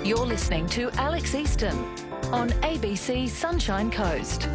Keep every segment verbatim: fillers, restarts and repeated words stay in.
You're listening to Alex Easton on A B C Sunshine Coast.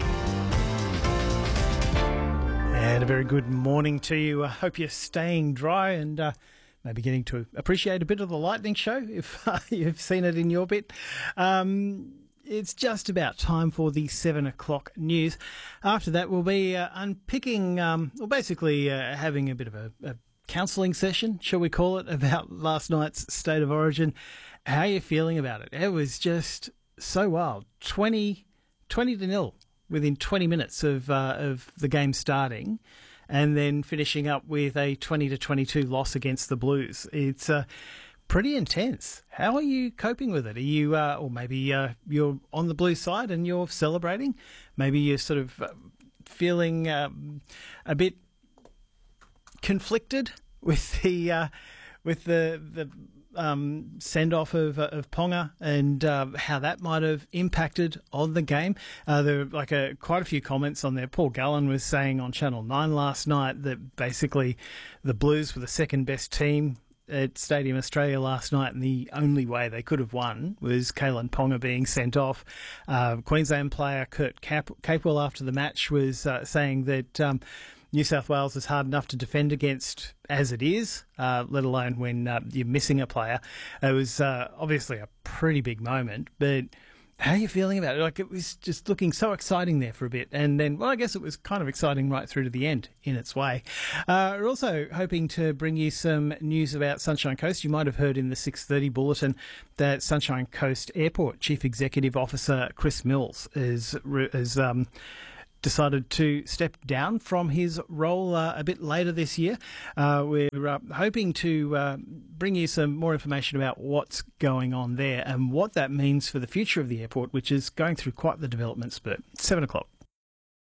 And a very good morning to you. I hope you're staying dry and uh, maybe getting to appreciate a bit of the lightning show if uh, you've seen it in your bit. Um, it's just about time for the seven o'clock news. After that, we'll be uh, unpicking, um, well, basically uh, having a bit of a, a counselling session, shall we call it, about last night's State of Origin. How are you feeling about it? It was just so wild. twenty, twenty to nil within twenty minutes of uh, of the game starting, and then finishing up with a twenty to twenty-two loss against the Blues. It's uh, pretty intense. How are you coping with it? Are you, uh, or maybe uh, you're on the Blues side and you're celebrating? Maybe you're sort of uh, feeling um, a bit conflicted with the uh, with the the. Um, send-off of, uh, of Ponga and uh, how that might have impacted on the game. Uh, there were like a, quite a few comments on there. Paul Gallen was saying on Channel nine last night that basically the Blues were the second best team at Stadium Australia last night, and the only way they could have won was Kalen Ponga being sent off. Uh, Queensland player Kurt Cap- Capewell after the match was uh, saying that um, New South Wales is hard enough to defend against as it is, uh, let alone when uh, you're missing a player. It was uh, obviously a pretty big moment, but how are you feeling about it? Like, it was just looking so exciting there for a bit, and then, well, I guess it was kind of exciting right through to the end in its way. Uh, we're also hoping to bring you some news about Sunshine Coast. You might have heard in the six thirty bulletin that Sunshine Coast Airport Chief Executive Officer Chris Mills is is um, decided to step down from his role uh, a bit later this year. Uh, we're uh, hoping to uh, bring you some more information about what's going on there and what that means for the future of the airport, which is going through quite the development spurt. Seven o'clock.